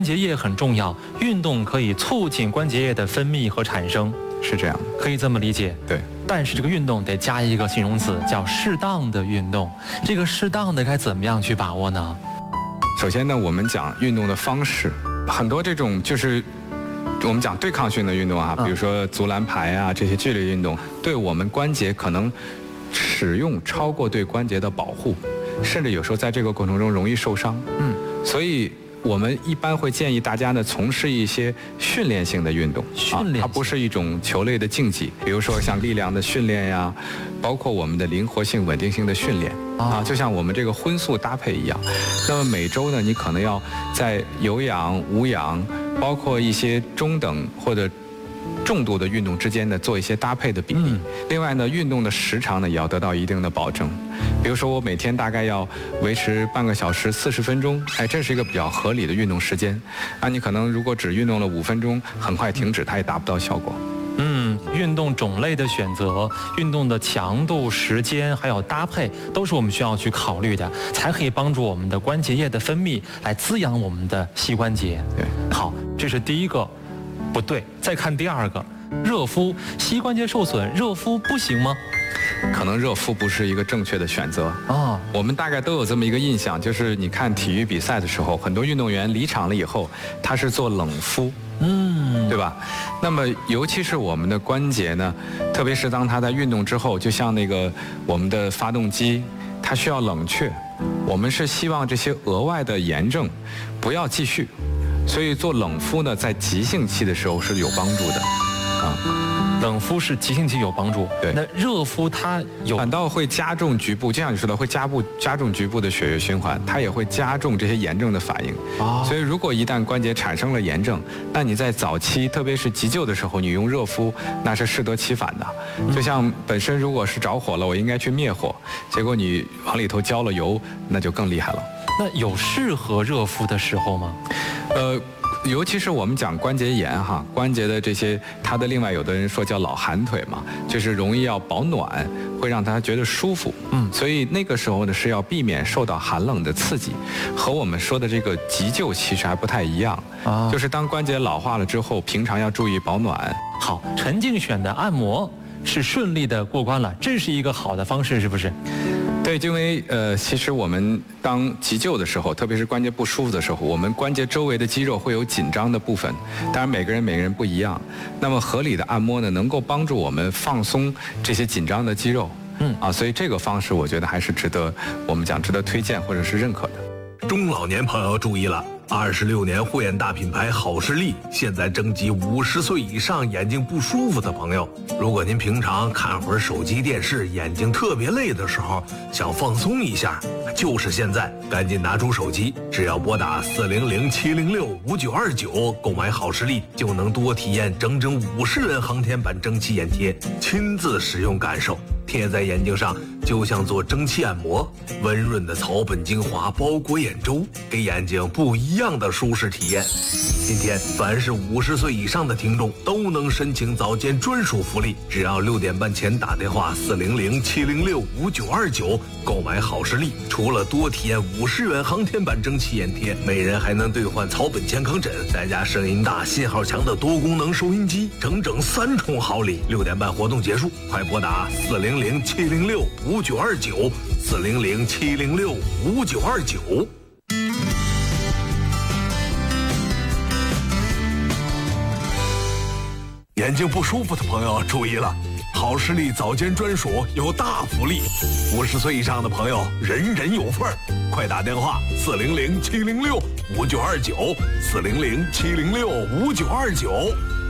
节液很重要，运动可以促进关节液的分泌和产生， 是这样， 可以这么理解。 对。 但是这个运动得加一个形容词，叫适当的运动。这个适当的该怎么样去把握呢？ 首先呢，我们讲运动的方式，很多这种就是我们讲对抗性的运动啊，比如说足篮排啊这些剧烈运动，对我们关节可能使用超过对关节的保护，甚至有时候在这个过程中容易受伤。所以我们一般会建议大家呢从事一些训练性的运动，它不是一种球类的竞技，比如说像力量的训练呀，包括我们的灵活性、稳定性的训练啊，就像我们这个荤素搭配一样。那么每周呢，你可能要在有氧、无氧，包括一些中等或者重度的运动之间呢做一些搭配的比例。另外呢，运动的时长呢也要得到一定的保证。比如说我每天大概要维持半个小时40分钟，这是一个比较合理的运动时间。你可能如果只运动了5分钟，很快停止，它也达不到效果。 运动种类的选择、运动的强度、时间还有搭配，都是我们需要去考虑的，才可以帮助我们的关节液的分泌，来滋养我们的膝关节。 对， 好，这是第一个，不对。再看第二个，热敷，膝关节受损，热敷不行吗？ 可能热敷不是一个正确的选择啊。我们大概都有这么一个印象，就是你看体育比赛的时候，很多运动员离场了以后，他是做冷敷，对吧？那么尤其是我们的关节呢，特别是当他在运动之后，就像那个我们的发动机，它需要冷却，我们是希望这些额外的炎症不要继续，所以做冷敷呢，在急性期的时候是有帮助的啊。 冷敷是急性期有帮助， 对。 那热敷它反倒会加重局部，就像你说的，会加重局部的血液循环，它也会加重这些炎症的反应。所以如果一旦关节产生了炎症，那你在早期，特别是急救的时候，你用热敷，那是适得其反的。就像本身如果是着火了，我应该去灭火，结果你往里头浇了油，那就更厉害了。 那有适合热敷的时候吗？ 尤其是我们讲关节炎关节的这些，它的另外有的人说叫老寒腿嘛，就是容易要保暖，会让他觉得舒服。所以那个时候呢是要避免受到寒冷的刺激，和我们说的这个急救其实还不太一样。就是当关节老化了之后，平常要注意保暖。 好，陈静选的按摩是顺利的过关了，这是一个好的方式，是不是？ 对，因为其实我们当急救的时候，特别是关节不舒服的时候，我们关节周围的肌肉会有紧张的部分，当然每个人不一样。那么合理的按摩呢，能够帮助我们放松这些紧张的肌肉。所以这个方式我觉得还是值得推荐或者是认可的。 中老年朋友注意了，26年护眼大品牌好视力现在征集50岁以上眼睛不舒服的朋友。如果您平常看会儿手机电视，眼睛特别累的时候，想放松一下，就是现在，赶紧拿出手机，只要拨打400-706-5929购买好视力，就能多体验整整50元航天版蒸汽眼贴，亲自使用感受。贴在眼睛上就像做蒸汽按摩，温润的草本精华包裹眼周，给眼睛不一样的舒适体验。今天凡是50岁以上的听众都能申请早间专属福利，只要6点半前打电话400-706-5929购买好视力，除了多体验50元航天版蒸汽眼贴，每人还能兑换草本健康枕，再加声音大信号强的多功能收音机，整整3重好礼。6点半活动结束，快拨打400-706-5929 400-706-5929。眼睛不舒服的朋友注意了，好视力早间专属有大福利，50岁以上的朋友人人有份儿，快打电话400-706-5929 400-706-5929。